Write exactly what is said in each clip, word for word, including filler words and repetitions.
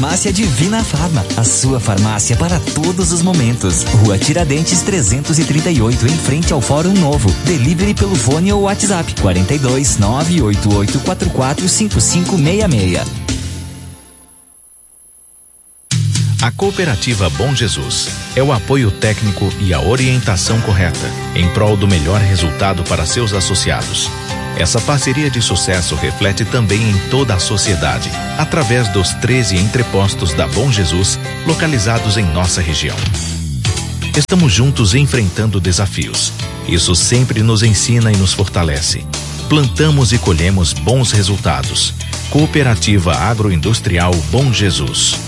Farmácia Divina Farma, a sua farmácia para todos os momentos. Rua Tiradentes trezentos e trinta e oito, em frente ao Fórum Novo. Delivery pelo fone ou WhatsApp quarenta e dois, nove oito oito quatro quatro cinco cinco seis seis. A Cooperativa Bom Jesus é o apoio técnico e a orientação correta em prol do melhor resultado para seus associados. Essa parceria de sucesso reflete também em toda a sociedade, através dos treze entrepostos da Bom Jesus, localizados em nossa região. Estamos juntos enfrentando desafios. Isso sempre nos ensina e nos fortalece. Plantamos e colhemos bons resultados. Cooperativa Agroindustrial Bom Jesus.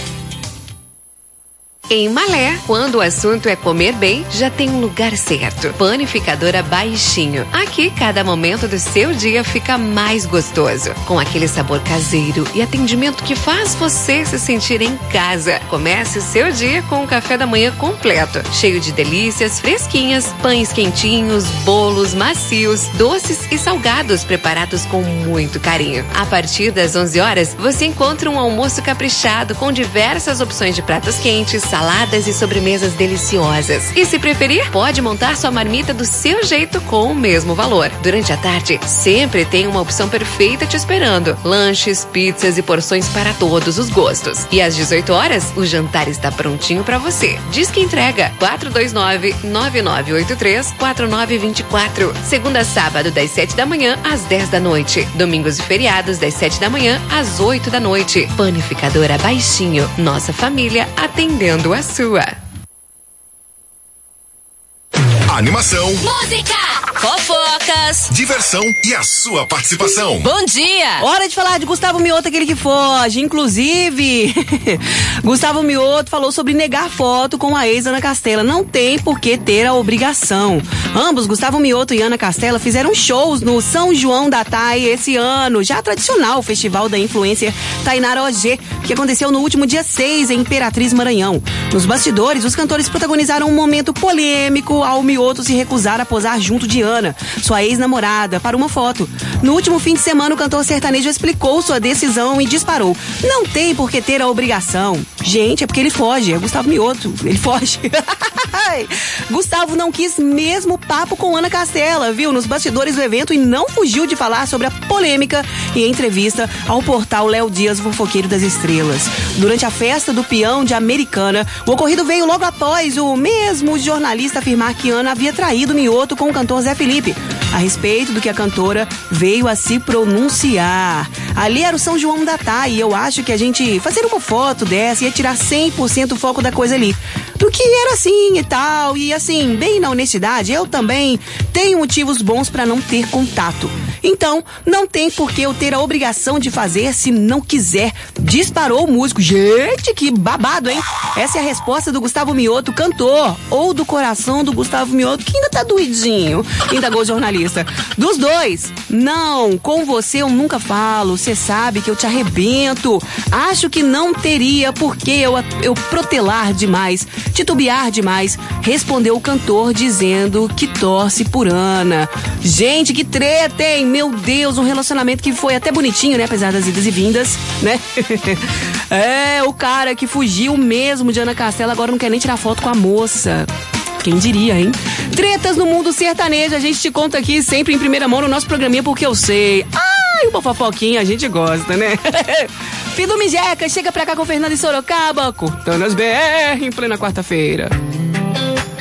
Em Malé, quando o assunto é comer bem, já tem um lugar certo. Panificadora Baixinho. Aqui, cada momento do seu dia fica mais gostoso. Com aquele sabor caseiro e atendimento que faz você se sentir em casa. Comece o seu dia com um café da manhã completo. Cheio de delícias fresquinhas, pães quentinhos, bolos macios, doces e salgados preparados com muito carinho. A partir das onze horas, você encontra um almoço caprichado com diversas opções de pratos quentes, saladas e sobremesas deliciosas. E se preferir, pode montar sua marmita do seu jeito com o mesmo valor. Durante a tarde, sempre tem uma opção perfeita te esperando. Lanches, pizzas e porções para todos os gostos. E às dezoito horas, o jantar está prontinho para você. Diz que entrega quatro dois nove, nove nove oito três, quatro nove dois quatro. Segunda a sábado, das sete da manhã às dez da noite. Domingos e feriados, das sete da manhã às oito da noite. Panificadora Baixinho. Nossa família atendendo a sua. Animação, música, fofocas, diversão e a sua participação. Bom dia! Hora de falar de Gustavo Mioto, aquele que foge. Inclusive, Gustavo Mioto falou sobre negar foto com a ex Ana Castela. Não tem por que ter a obrigação. Ambos, Gustavo Mioto e Ana Castela, fizeram shows no São João da Thay esse ano, já tradicional festival da influencer Tainara O G, que aconteceu no último dia seis em Imperatriz, Maranhão. Nos bastidores, os cantores protagonizaram um momento polêmico ao Mioto se recusar a posar junto de Ana, sua ex-namorada, para uma foto. No último fim de semana, o cantor sertanejo explicou sua decisão e disparou: não tem por que ter a obrigação. Gente, é porque ele foge, é Gustavo Mioto, ele foge. Gustavo não quis mesmo papo com Ana Castela, viu, nos bastidores do evento, e não fugiu de falar sobre a polêmica em entrevista ao portal Léo Dias, fofoqueiro das estrelas. Durante a festa do peão de Americana, o ocorrido veio logo após o mesmo jornalista afirmar que Ana havia traído Mioto com o cantor Zé Felipe, a respeito do que a cantora veio a se pronunciar. Ali era o São João da Thay, e eu acho que a gente fazer uma foto dessa ia tirar cem por cento o foco da coisa ali. Do que era assim e tal, e assim, bem na honestidade, eu também tenho motivos bons pra não ter contato. Então, não tem por que eu ter a obrigação de fazer se não quiser. Disparou o músico. Gente, que babado, hein? Essa é a resposta do Gustavo Mioto, cantor, ou do coração do Gustavo Mioto, que ainda tá doidinho, indagou o jornalista. Dos dois, não, com você eu nunca falo, você sabe que eu te arrebento. Acho que não teria por que eu, eu protelar demais, titubear demais, respondeu o cantor, dizendo que torce por Ana. Gente, que treta, hein? Meu Deus, um relacionamento que foi até bonitinho, né? Apesar das idas e vindas, né? É, o cara que fugiu mesmo de Ana Castela agora não quer nem tirar foto com a moça. Quem diria, hein? Tretas no mundo sertanejo, a gente te conta aqui sempre em primeira mão no nosso programinha, porque eu sei. Ai, uma fofoquinha a gente gosta, né? Fido Mijeca, chega pra cá com Fernando e Sorocaba, cortando as B R em plena quarta-feira.